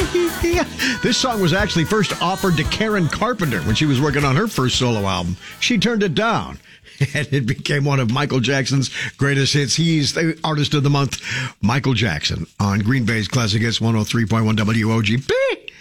This song was actually first offered to Karen Carpenter when she was working on her first solo album. She turned it down, and it became one of Michael Jackson's greatest hits. He's the Artist of the Month, Michael Jackson, on Green Bay's Classic Hits 103.1 WOGP.